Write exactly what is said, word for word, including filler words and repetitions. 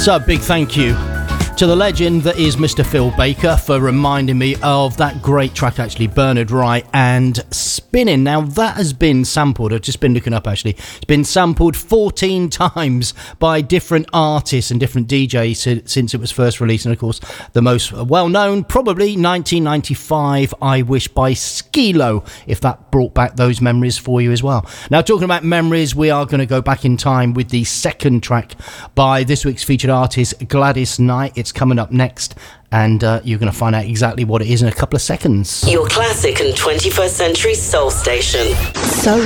So, big thank you to the legend that is Mister Phil Baker for reminding me of that great track, actually, Bernard Wright and Spinning. Now, that has been sampled, I've just been looking up, actually. It's been sampled fourteen times by different artists and different D Js since it was first released. And, of course, the most well-known, probably nineteen ninety-five, I Wish by Skee-Lo, if that brought back those memories for you as well. Now, talking about memories, we are going to go back in time with the second track by this week's featured artist, Gladys Knight. It's coming up next, and uh, you're going to find out exactly what it is in a couple of seconds. Your classic and twenty-first century soul station. So